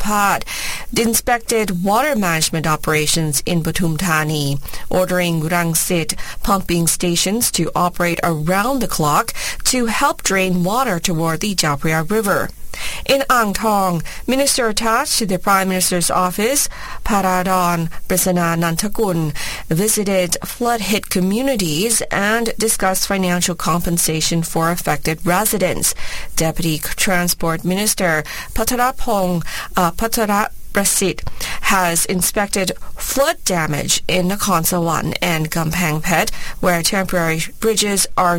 Prabhat inspected water management operations in Pathum Thani, ordering Rangsit pumping stations to operate around the clock to help drain water toward the Chao Phraya River. In Ang Thong, minister attached to the Prime Minister's office, Paradon Prasanna Nantakun, visited flood-hit communities and discussed financial compensation for affected residents. Deputy Transport Minister Pattarapong Prasit has inspected flood damage in Nakhon Sawan and Kampang Phet, where temporary bridges are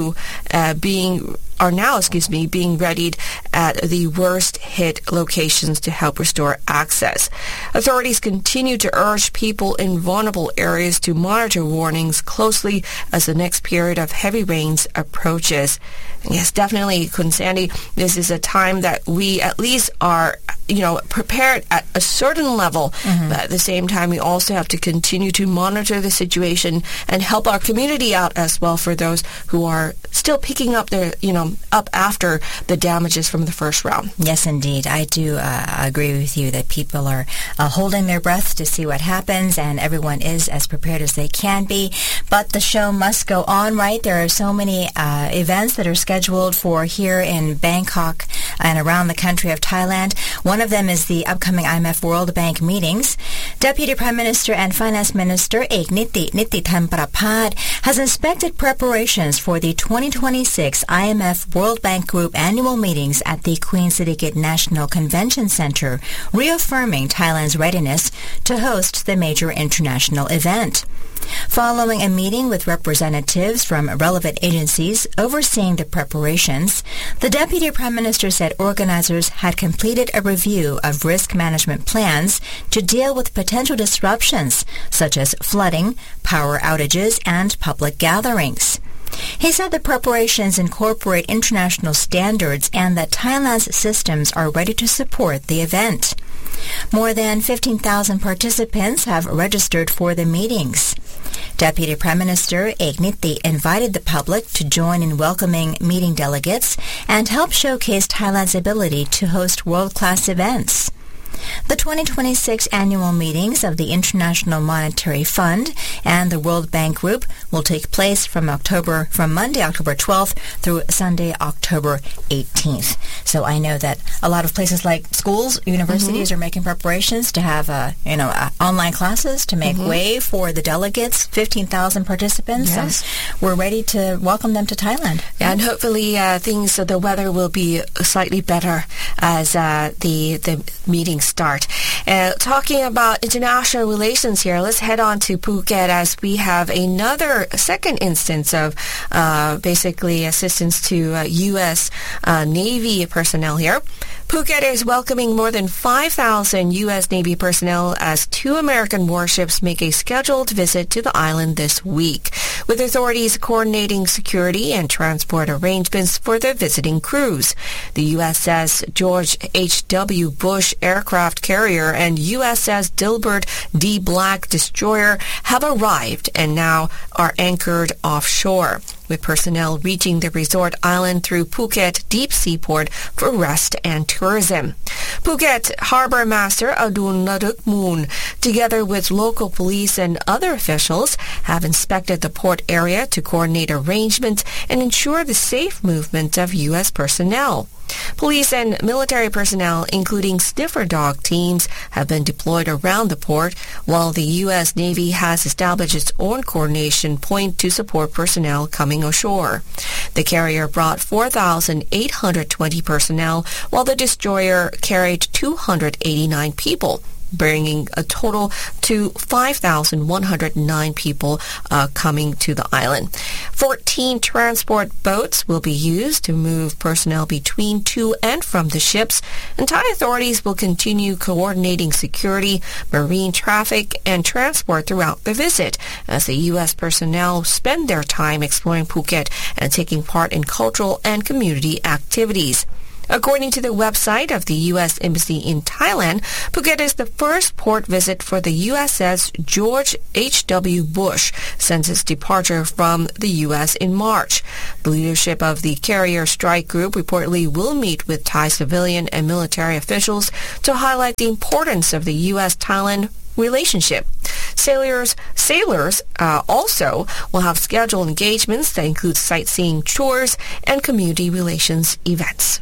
now being readied at the worst-hit locations to help restore access. Authorities continue to urge people in vulnerable areas to monitor warnings closely as the next period of heavy rains approaches. Yes, definitely, Kun Sandy, this is a time that we at least are, prepared at a certain level. But at the same time, we also have to continue to monitor the situation and help our community out as well for those who are still picking up their, up after the damages from the first round. Yes, indeed. I do agree with you that people are holding their breath to see what happens, and everyone is as prepared as they can be. But the show must go on, right? There are so many events that are scheduled for here in Bangkok and around the country of Thailand. One of them is the upcoming IMF World Bank meetings. Deputy Prime Minister and Finance Minister Ek Nitithan Prabhat has inspected preparations for the 2026 IMF World Bank Group annual meetings at the Queen Sirikit National Convention Center, reaffirming Thailand's readiness to host the major international event. Following a meeting with representatives from relevant agencies overseeing the preparations, the Deputy Prime Minister said organizers had completed a review of risk management plans to deal with potential disruptions such as flooding, power outages, and public gatherings. He said the preparations incorporate international standards and that Thailand's systems are ready to support the event. More than 15,000 participants have registered for the meetings. Deputy Prime Minister Ek Niti invited the public to join in welcoming meeting delegates and help showcase Thailand's ability to host world-class events. The 2026 annual meetings of the International Monetary Fund and the World Bank Group will take place from Monday, October 12th through Sunday, October 18th. So I know that a lot of places like schools, universities are making preparations to have, online classes to make way for the delegates, 15,000 participants. Yes. And we're ready to welcome them to Thailand. And hopefully the weather will be slightly better as the meetings start. Talking about international relations here, let's head on to Phuket as we have another second instance of basically assistance to U.S. Navy personnel here. Phuket is welcoming more than 5,000 U.S. Navy personnel as 2 American warships make a scheduled visit to the island this week, with authorities coordinating security and transport arrangements for their visiting crews. The USS George H.W. Bush aircraft carrier and USS Dilbert D. Black destroyer have arrived and now are anchored offshore, with personnel reaching the resort island through Phuket Deep Seaport for rest and tourism. Phuket Harbour Master Adun Naruk-moon, together with local police and other officials, have inspected the port area to coordinate arrangements and ensure the safe movement of U.S. personnel. Police and military personnel, including sniffer dog teams, have been deployed around the port, while the U.S. Navy has established its own coordination point to support personnel coming ashore. The carrier brought 4,820 personnel, while the destroyer carried 289 people, bringing a total to 5,109 people coming to the island. 14 transport boats will be used to move personnel between to and from the ships, and Thai authorities will continue coordinating security, marine traffic, and transport throughout the visit as the U.S. personnel spend their time exploring Phuket and taking part in cultural and community activities. According to the website of the U.S. Embassy in Thailand, Phuket is the first port visit for the USS George H.W. Bush since its departure from the U.S. in March. The leadership of the Carrier Strike Group reportedly will meet with Thai civilian and military officials to highlight the importance of the U.S.-Thailand relationship. Sailors also will have scheduled engagements that include sightseeing tours and community relations events.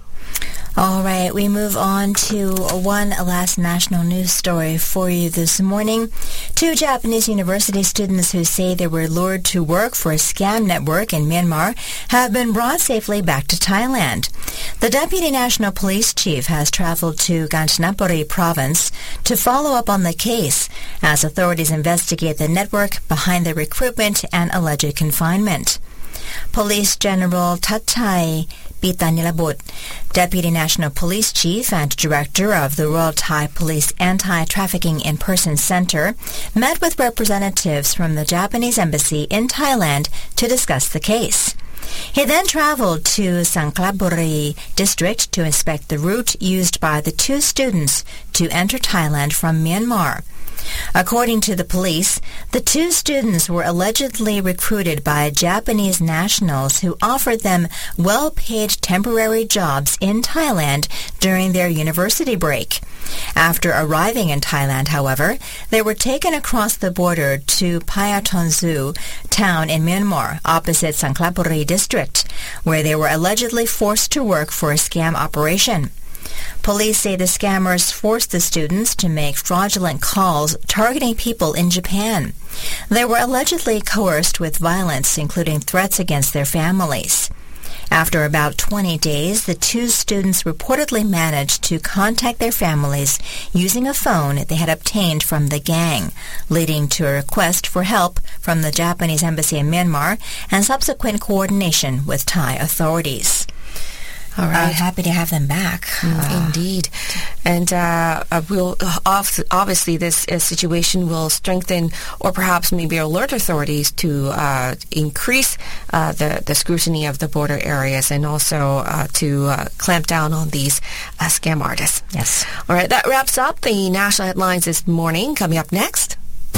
All right, we move on to one last national news story for you this morning. 2 Japanese university students who say they were lured to work for a scam network in Myanmar have been brought safely back to Thailand. The Deputy National Police Chief has traveled to Kanchanaburi province to follow up on the case as authorities investigate the network behind the recruitment and alleged confinement. Police General Thatchai Pitanilabut, Deputy National Police Chief and Director of the Royal Thai Police Anti-Trafficking in Persons Center, met with representatives from the Japanese Embassy in Thailand to discuss the case. He then traveled to Sangkhlaburi district to inspect the route used by the 2 students to enter Thailand from Myanmar. According to the police, the 2 students were allegedly recruited by Japanese nationals who offered them well-paid temporary jobs in Thailand during their university break. After arriving in Thailand, however, they were taken across the border to Payatonzu town in Myanmar, opposite Sangkhlaburi district, where they were allegedly forced to work for a scam operation. Police say the scammers forced the students to make fraudulent calls targeting people in Japan. They were allegedly coerced with violence, including threats against their families. After about 20 days, the 2 students reportedly managed to contact their families using a phone they had obtained from the gang, leading to a request for help from the Japanese Embassy in Myanmar and subsequent coordination with Thai authorities. All right. Happy to have them back. Indeed. And we'll obviously this situation will strengthen or perhaps maybe alert authorities to increase the scrutiny of the border areas and also to clamp down on these scam artists. Yes. All right. That wraps up the national headlines this morning. Coming up next,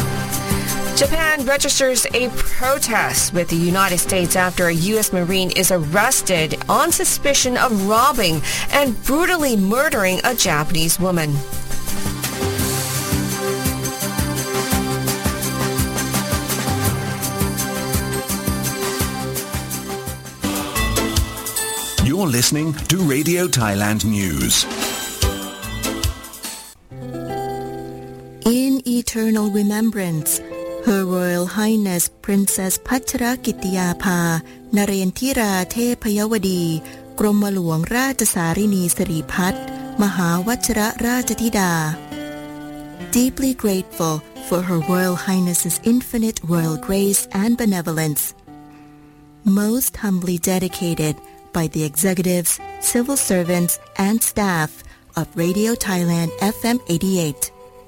Japan registers a protest with the United States after a U.S. Marine is arrested on suspicion of robbing and brutally murdering a Japanese woman. You're listening to Radio Thailand News. In eternal remembrance, Her Royal Highness Princess Pachrakitiyapha Narendra Thepayawadi กรมหลวงราชสารินีสิริพัฒน์มหาวชิรราชธิดา Deeply grateful for Her Royal Highness's infinite royal grace and benevolence. Most humbly dedicated by the executives, civil servants, and staff of Radio Thailand FM 88.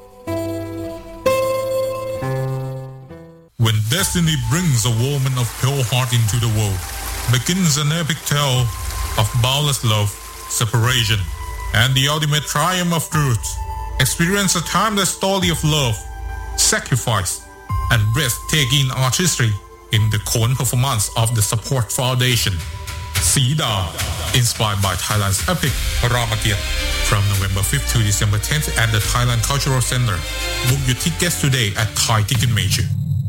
When destiny brings a woman of pure heart into the world, begins an epic tale of boundless love, separation, and the ultimate triumph of truth. Experience a timeless story of love, sacrifice, and breathtaking artistry in the Khon performance of the Support Foundation. Sida, inspired by Thailand's epic Ramatian, from November 5th to December 10th at the Thailand Cultural Center. Book your tickets today at Thai Ticket Major.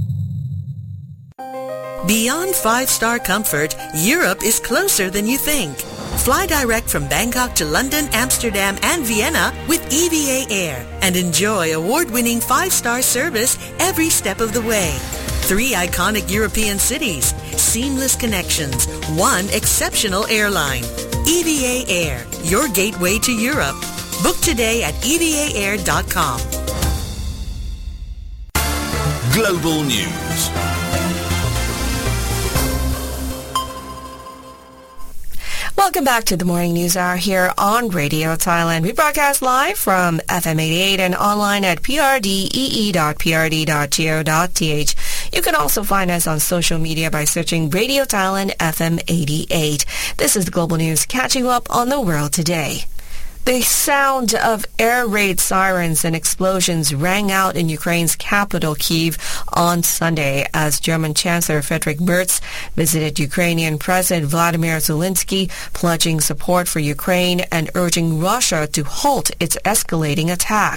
Beyond 5-star comfort, Europe is closer than you think. Fly direct from Bangkok to London, Amsterdam, and Vienna with EVA Air and enjoy award-winning 5-star service every step of the way. 3 iconic European cities, seamless connections, 1 exceptional airline. EVA Air, your gateway to Europe. Book today at evaair.com. Global News. Welcome back to the Morning News Hour here on Radio Thailand. We broadcast live from FM 88 and online at prdee.prd.go.th. You can also find us on social media by searching Radio Thailand FM 88. This is the Global News catching you up on the world today. The sound of air raid sirens and explosions rang out in Ukraine's capital, Kyiv, on Sunday as German Chancellor Friedrich Merz visited Ukrainian President Vladimir Zelensky, pledging support for Ukraine and urging Russia to halt its escalating attack.